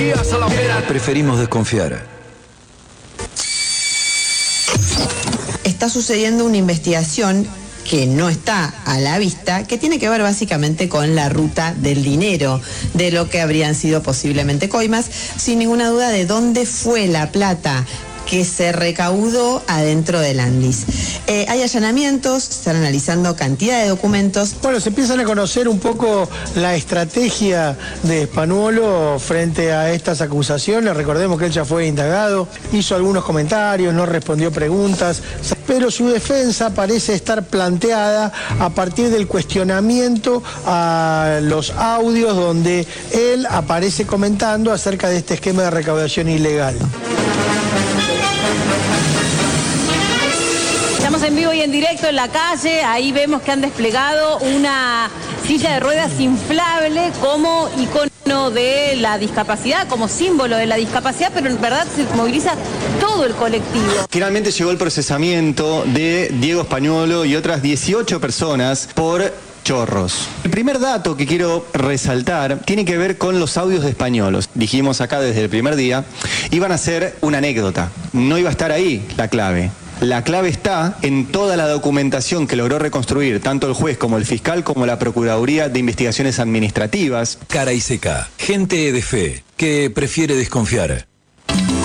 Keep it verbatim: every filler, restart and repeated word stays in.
Preferimos desconfiar. Está sucediendo una investigación que no está a la vista, que tiene que ver básicamente con la ruta del dinero, de lo que habrían sido posiblemente coimas, sin ninguna duda de dónde fue la plata que se recaudó adentro del Andis. Eh, hay allanamientos, se están analizando cantidad de documentos. Bueno, se empiezan a conocer un poco la estrategia de Spagnuolo frente a estas acusaciones. Recordemos que él ya fue indagado, hizo algunos comentarios, no respondió preguntas, pero su defensa parece estar planteada a partir del cuestionamiento a los audios donde él aparece comentando acerca de este esquema de recaudación ilegal. Estamos en vivo y en directo en la calle, ahí vemos que han desplegado una silla de ruedas inflable como icono de la discapacidad, como símbolo de la discapacidad, pero en verdad se moviliza todo el colectivo. Finalmente llegó el procesamiento de Diego Spagnuolo y otras dieciocho personas por chorros. El primer dato que quiero resaltar tiene que ver con los audios de Spagnuolo. Dijimos acá desde el primer día, iban a ser una anécdota, no iba a estar ahí la clave. La clave está en toda la documentación que logró reconstruir tanto el juez como el fiscal como la Procuraduría de Investigaciones Administrativas. Cara y seca. Gente de fe que prefiere desconfiar.